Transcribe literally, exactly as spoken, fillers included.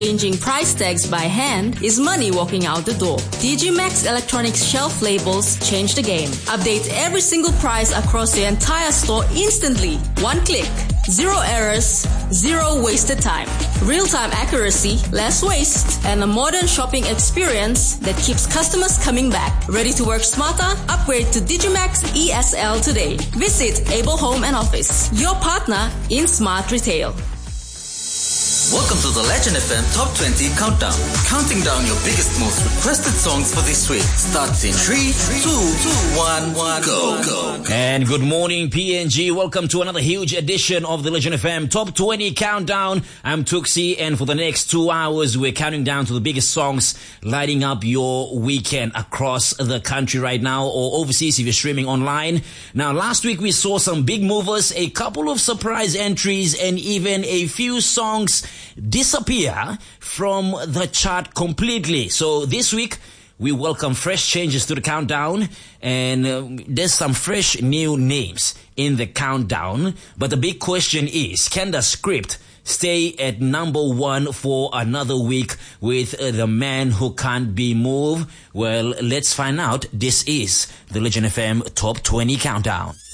Changing price tags by hand is money walking out the door. Digimax Electronics shelf labels change the game. Update every single price across the entire store instantly. One click. Zero errors, zero wasted time. Real-time accuracy, less waste, and a modern shopping experience that keeps customers coming back. Ready to work smarter? Upgrade to Digimax E S L today. Visit Able Home and Office, your partner in smart retail. Welcome to the Legend F M Top twenty Countdown. Counting down your biggest, most requested songs for this week. Starts in three, two, one, go, go. And good morning, P N G. Welcome to another huge edition of the Legend F M Top twenty Countdown. I'm Tuxi, and for the next two hours, we're counting down to the biggest songs lighting up your weekend across the country right now, or overseas if you're streaming online. Now, last week we saw some big movers, a couple of surprise entries, and even a few songs disappear from the chart completely. So this week we welcome fresh changes to the countdown, and uh, there's some fresh new names in the countdown. But the big question is, can the script stay at number one for another week with uh, the man who can't be moved? Well, let's find out. This is the Legend F M Top twenty Countdown.